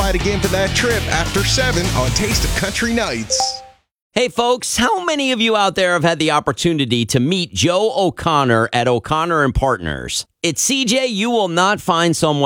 tonight again for that trip after 7 on Taste of Country Nights. Hey, folks, how many of you out there have had the opportunity to meet Joe O'Connor at O'Connor and Partners? At CJ, you will not find someone